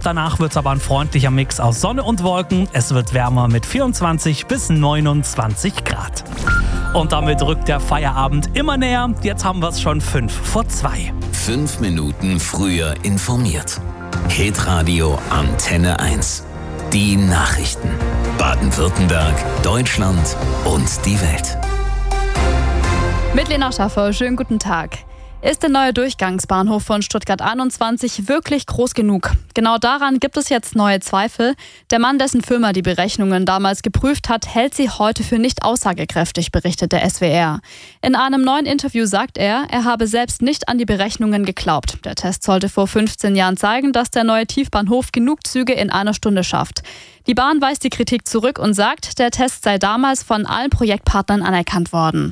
danach wird es aber ein freundlicher Mix aus Sonne und Wolken. Es wird wärmer mit 24 bis 29 Grad. Und damit rückt der Feierabend immer näher. Jetzt haben wir es schon 5:05. 5 Minuten früher informiert. Hitradio Antenne 1. Die Nachrichten. Baden-Württemberg, Deutschland und die Welt. Mit Lena Schaffer, schönen guten Tag. Ist der neue Durchgangsbahnhof von Stuttgart 21 wirklich groß genug? Genau daran gibt es jetzt neue Zweifel. Der Mann, dessen Firma die Berechnungen damals geprüft hat, hält sie heute für nicht aussagekräftig, berichtet der SWR. In einem neuen Interview sagt er habe selbst nicht an die Berechnungen geglaubt. Der Test sollte vor 15 Jahren zeigen, dass der neue Tiefbahnhof genug Züge in einer Stunde schafft. Die Bahn weist die Kritik zurück und sagt, der Test sei damals von allen Projektpartnern anerkannt worden.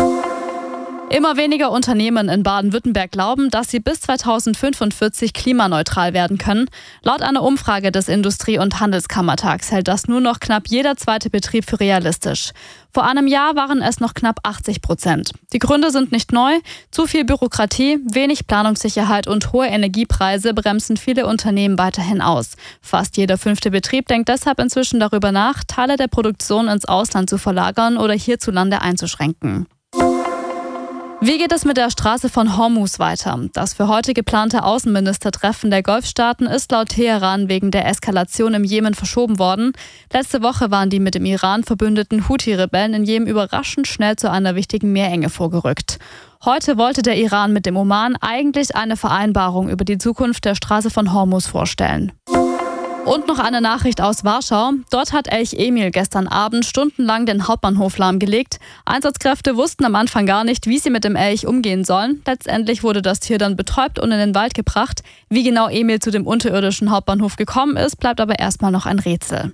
Immer weniger Unternehmen in Baden-Württemberg glauben, dass sie bis 2045 klimaneutral werden können. Laut einer Umfrage des Industrie- und Handelskammertags hält das nur noch knapp jeder zweite Betrieb für realistisch. Vor einem Jahr waren es noch knapp 80%. Die Gründe sind nicht neu. Zu viel Bürokratie, wenig Planungssicherheit und hohe Energiepreise bremsen viele Unternehmen weiterhin aus. Fast jeder 5. Betrieb denkt deshalb inzwischen darüber nach, Teile der Produktion ins Ausland zu verlagern oder hierzulande einzuschränken. Wie geht es mit der Straße von Hormuz weiter? Das für heute geplante Außenministertreffen der Golfstaaten ist laut Teheran wegen der Eskalation im Jemen verschoben worden. Letzte Woche waren die mit dem Iran verbündeten Houthi-Rebellen in Jemen überraschend schnell zu einer wichtigen Meerenge vorgerückt. Heute wollte der Iran mit dem Oman eigentlich eine Vereinbarung über die Zukunft der Straße von Hormuz vorstellen. Und noch eine Nachricht aus Warschau. Dort hat Elch Emil gestern Abend stundenlang den Hauptbahnhof lahmgelegt. Einsatzkräfte wussten am Anfang gar nicht, wie sie mit dem Elch umgehen sollen. Letztendlich wurde das Tier dann betäubt und in den Wald gebracht. Wie genau Emil zu dem unterirdischen Hauptbahnhof gekommen ist, bleibt aber erstmal noch ein Rätsel.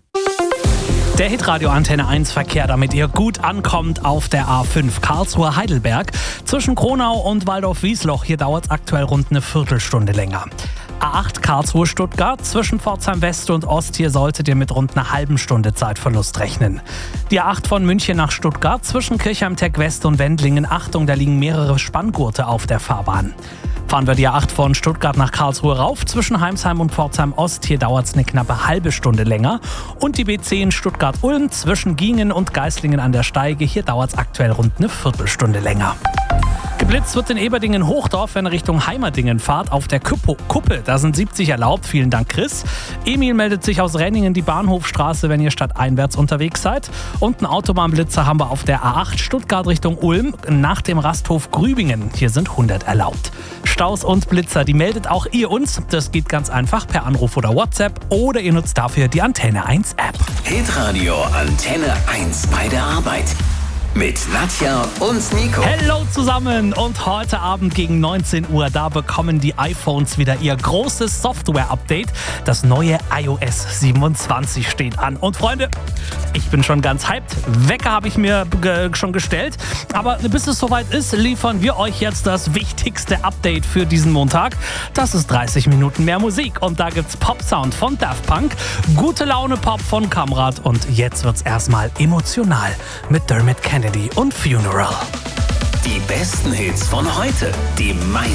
Der Hitradio Antenne 1 Verkehr, damit ihr gut ankommt auf der A5 Karlsruhe-Heidelberg. Zwischen Kronau und Waldorf-Wiesloch, hier dauert es aktuell rund eine Viertelstunde länger. A8 Karlsruhe-Stuttgart, zwischen Pforzheim West und Ost, hier solltet ihr mit rund einer halben Stunde Zeitverlust rechnen. Die A8 von München nach Stuttgart, zwischen Kirchheim-Tech West und Wendlingen, Achtung, da liegen mehrere Spanngurte auf der Fahrbahn. Fahren wir die A8 von Stuttgart nach Karlsruhe rauf, zwischen Heimsheim und Pforzheim Ost, hier dauert es eine knappe halbe Stunde länger. Und die B10 Stuttgart-Ulm, zwischen Giengen und Geislingen an der Steige, hier dauert es aktuell rund eine Viertelstunde länger. Geblitzt wird in Eberdingen-Hochdorf, wenn ihr Richtung Heimerdingen fahrt, auf der Kuppe. Da sind 70 erlaubt. Vielen Dank, Chris. Emil meldet sich aus Renningen die Bahnhofstraße, wenn ihr stadteinwärts unterwegs seid. Und einen Autobahnblitzer haben wir auf der A8 Stuttgart Richtung Ulm nach dem Rasthof Grübingen. Hier sind 100 erlaubt. Staus und Blitzer, die meldet auch ihr uns. Das geht ganz einfach per Anruf oder WhatsApp oder ihr nutzt dafür die Antenne 1 App. Hitradio Antenne 1 bei der Arbeit. Mit Nadja und Nico. Hello zusammen und heute Abend gegen 19 Uhr, da bekommen die iPhones wieder ihr großes Software-Update. Das neue iOS 27 steht an. Und Freunde, ich bin schon ganz hyped. Wecker habe ich mir schon gestellt. Aber bis es soweit ist, liefern wir euch jetzt das wichtigste Update für diesen Montag. Das ist 30 Minuten mehr Musik. Und da gibt's Pop-Sound von Daft Punk, gute Laune-Pop von Kamrat und jetzt wird's erstmal emotional mit Dermot Kennedy und Funeral. Die besten Hits von heute, die meisten